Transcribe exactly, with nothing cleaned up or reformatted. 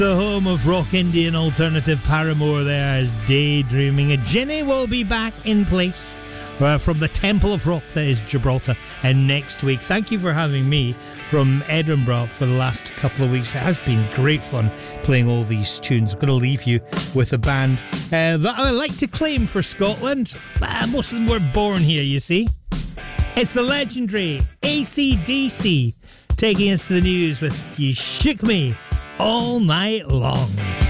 The home of rock Indian alternative Paramore there is Daydreaming. And Ginny will be back in place uh, from the Temple of Rock that is Gibraltar and next week. Thank you for having me from Edinburgh for the last couple of weeks. It has been great fun playing all these tunes. I'm going to leave you with a band uh, that I like to claim for Scotland. Uh, most of them were born here, you see. It's the legendary A C D C taking us to the news with You Shook Me All Night Long.